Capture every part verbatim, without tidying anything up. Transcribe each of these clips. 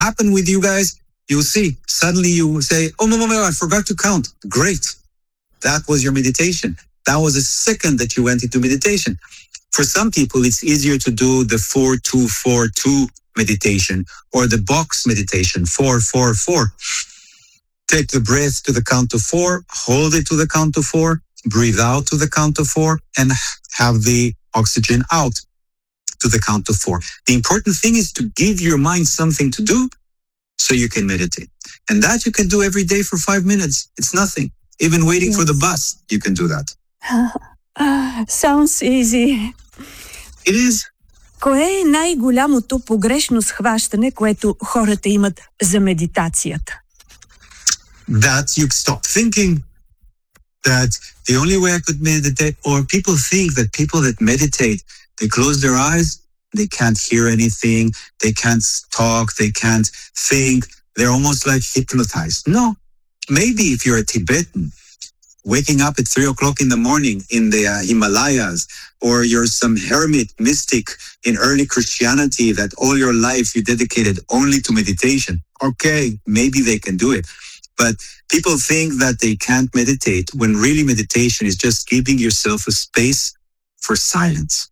happen with you guys, you'll see. Suddenly you say, oh, no, no, no, I forgot to count. Great. That was your meditation. That was a second that you went into meditation. For some people, it's easier to do the four, two, four, two meditation or the box meditation, four, four, four. Take the breath to the count of four, hold it to the count of four, breathe out to the count of four, and have the oxygen out to the count of four. The important thing is to give your mind something to do so you can meditate. And that you can do every day for five minutes. It's nothing. Even waiting yes. for the bus, you can do that. Sounds easy. It is. Кое е най-голямото погрешно схващане, което хората имат за медитацията? That you stop thinking that the only way I could meditate, or people think that people that meditate, they close their eyes, they can't hear anything, they can't talk, they can't think, they're almost like hypnotized. No, maybe if you're a Tibetan, waking up at three o'clock in the morning in the uh, Himalayas, or you're some hermit mystic in early Christianity that all your life you dedicated only to meditation. Okay, maybe they can do it. But people think that they can't meditate when really meditation is just giving yourself a space for silence.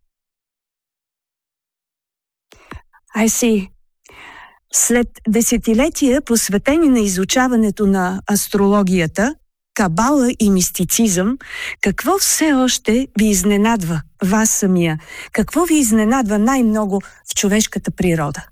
I see. След десетилетия, посветени на изучаването на астрологията, кабала и мистицизъм, какво все още ви изненадва вас самия? Какво ви изненадва най-много в човешката природа?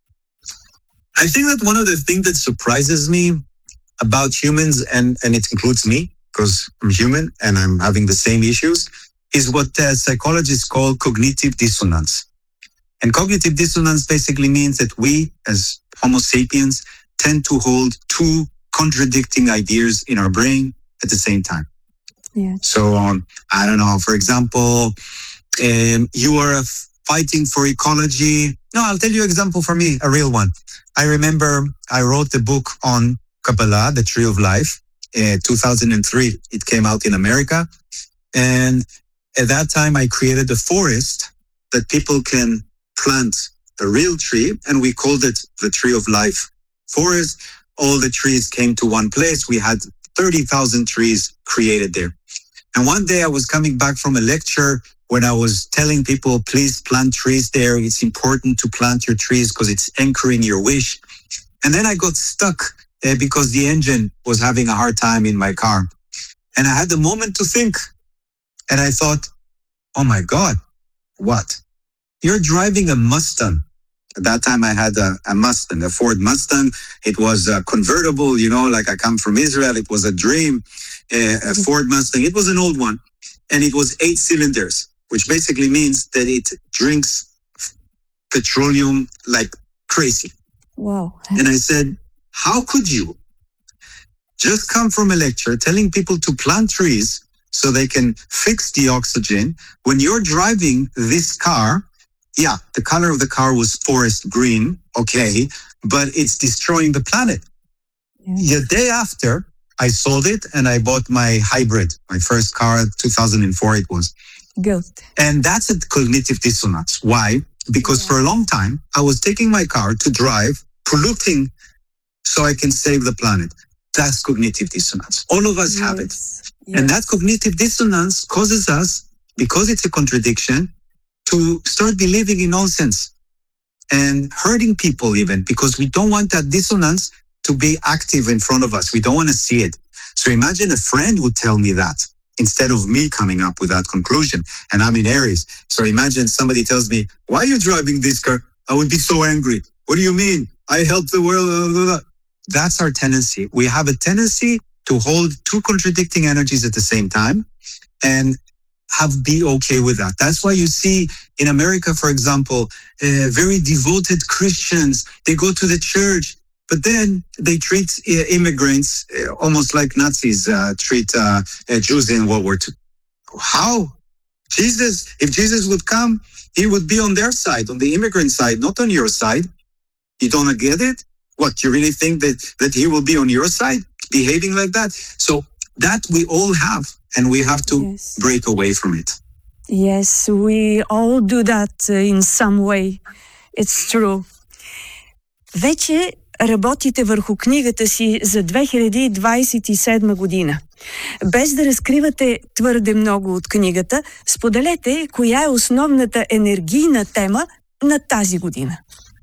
I think that one of the things that surprises me about humans, and, and it includes me, because I'm human and I'm having the same issues, is what uh, psychologists call cognitive dissonance. And cognitive dissonance basically means that we, as Homo sapiens, tend to hold two contradicting ideas in our brain at the same time. Yeah. So, um, I don't know, for example, um, you are fighting for ecology. No, I'll tell you an example for me, a real one. I remember I wrote the book on Kabbalah, The Tree of Life, in two thousand three. It came out in America. And at that time, I created a forest that people can plant a real tree, and we called it the Tree of Life Forest. All the trees came to one place. We had thirty thousand trees created there. And one day I was coming back from a lecture when I was telling people, please plant trees there. It's important to plant your trees because it's anchoring your wish. And then I got stuck uh, because the engine was having a hard time in my car. And I had the moment to think. And I thought, oh my God, what? You're driving a Mustang. At that time, I had a, a Mustang, a Ford Mustang. It was a convertible, you know, like I come from Israel. It was a dream, a, a Ford Mustang. It was an old one. And it was eight cylinders, which basically means that it drinks petroleum like crazy. Wow. And I said, how could you just come from a lecture telling people to plant trees so they can fix the oxygen when you're driving this car? Yeah, the color of the car was forest green, okay, but it's destroying the planet. Yeah. The day after, I sold it and I bought my hybrid, my first car, two thousand four it was. Good. And that's a cognitive dissonance. Why? Because Yeah. for a long time, I was taking my car to drive, polluting so I can save the planet. That's cognitive dissonance. All of us have it. Yes. And Yes. that cognitive dissonance causes us, because it's a contradiction, to start believing in nonsense and hurting people even, because we don't want that dissonance to be active in front of us. We don't want to see it. So imagine a friend would tell me that instead of me coming up with that conclusion. And I'm in Aries. So imagine somebody tells me, why are you driving this car? I would be so angry. What do you mean? I help the world. Blah, blah, blah. That's our tendency. We have a tendency to hold two contradicting energies at the same time and have be okay with that. That's why you see in America, for example, uh, very devoted Christians, they go to the church, but then they treat uh, immigrants uh, almost like Nazis uh, treat uh, uh, Jews in World War Two. How? Jesus, if Jesus would come, he would be on their side, on the immigrant side, not on your side. You don't get it? What, you really think that, that he will be on your side, behaving like that? So that we all have, and we have to Yes. break away from it. Yes, we all do that uh, in some way. It's true. Вече работите върху книгата си за две хиляди двадесет и седма година. Без да разкривате твърде много от книгата, споделете коя е основната енергийна тема на тази година.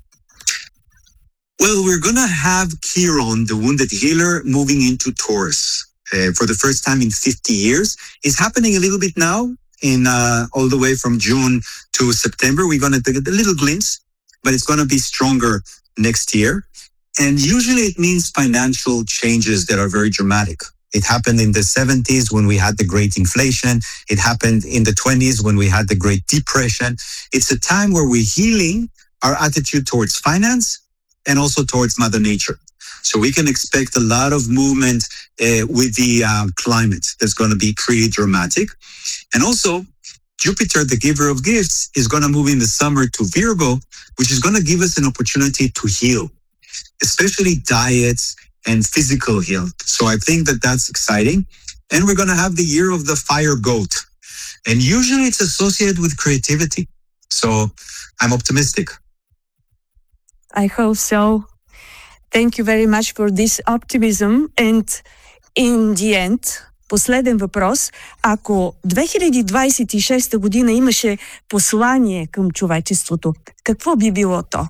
Well, we're going to have Chiron, the wounded healer, moving into Taurus uh, for the first time in fifty years. It's happening a little bit now, in uh, all the way from June to September. We're going to get a little glimpse, but it's going to be stronger next year. And usually it means financial changes that are very dramatic. It happened in the seventies when we had the great inflation. It happened in the twenties when we had the Great Depression. It's a time where we're healing our attitude towards finance and also towards Mother Nature. So we can expect a lot of movement uh, with the uh, climate that's going to be pretty dramatic. And also, Jupiter, the giver of gifts, is going to move in the summer to Virgo, which is going to give us an opportunity to heal, especially diets and physical health. So I think that that's exciting. And we're going to have the year of the fire goat. And usually it's associated with creativity. So I'm optimistic. I hope so. Thank you very much for this optimism. And in the end, последен въпрос. Ако две хиляди двадесет и шеста година имаше послание към човечеството, какво би било то?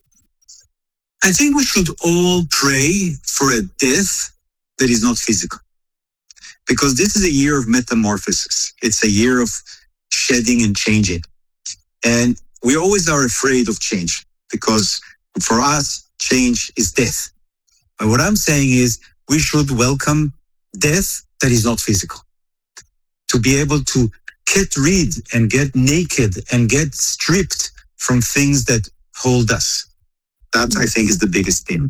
I think we should all pray for a death that is not physical. Because this is a year of metamorphosis. It's a year of shedding and changing. And we always are afraid of change because for us, change is death. But what I'm saying is we should welcome death that is not physical. To be able to get rid and get naked and get stripped from things that hold us. That, I think, is the biggest thing.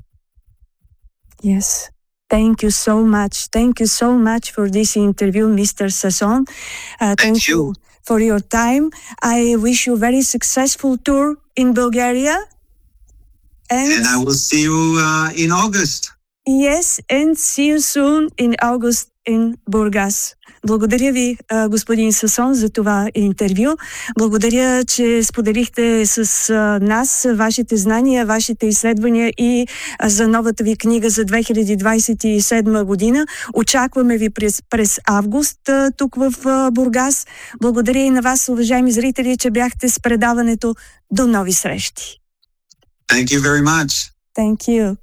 Yes. Thank you so much. Thank you so much for this interview, Mister Sasson. Uh, thank you for your time. I wish you a very successful tour in Bulgaria. And, and I will see you uh, in August. Yes, and see you soon in August in Burgas. Благодаря ви, господин Сасон, за това интервю. Благодаря, че споделихте с нас вашите знания, вашите изследвания и за новата ви книга за две хиляди двадесет и седма година. Очакваме ви през, през август тук в Бургас. Благодаря и на вас, уважаеми зрители, че бяхте с предаването. До нови срещи. Thank you very much. Thank you.